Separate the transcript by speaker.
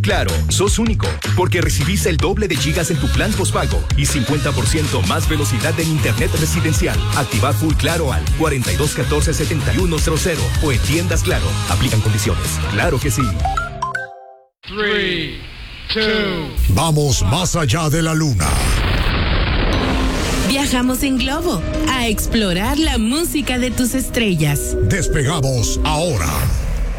Speaker 1: Claro, sos único, porque recibís el doble de gigas en tu plan postpago y 50% más velocidad en internet residencial. Activa Full Claro al 4214-7100 o en tiendas Claro. Aplican condiciones. Claro que sí.
Speaker 2: 3, 2.
Speaker 3: Vamos más allá de la luna.
Speaker 4: Viajamos en globo a explorar la música de tus estrellas.
Speaker 3: Despegamos ahora.